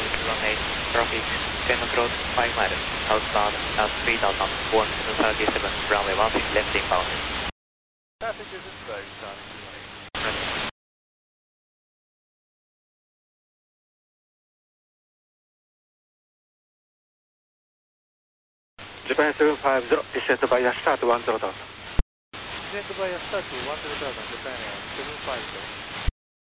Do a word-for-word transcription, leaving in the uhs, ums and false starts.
runway traffic, ten approach five miles, outbound at three thousand one hundred thirty-seven, runway one six left inbound. Traffic is in place, Charlie. Japan seven five zero, descent via start one zero thousand. Descent via start one zero thousand, Japan seven five zero.